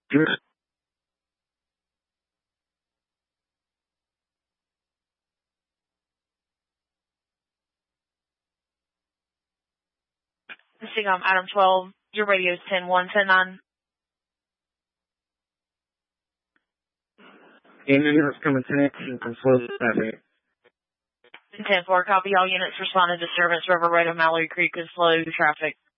Missing Adam 12, your radio is 10-1, 10-9. Units coming to action from slow traffic. 10-4, copy. All units respond to disturbance. River Road of Mallory Creek is slow traffic.